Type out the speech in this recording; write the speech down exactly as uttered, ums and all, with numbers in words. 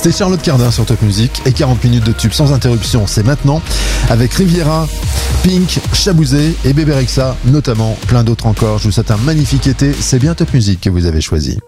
C'était Charlotte Cardin sur Top Music et quarante minutes de tube sans interruption, c'est maintenant avec Riviera, Pink, Chabouzé et Bébé Rexha, notamment plein d'autres encore. Je vous souhaite un magnifique été, c'est bien Top Music que vous avez choisi.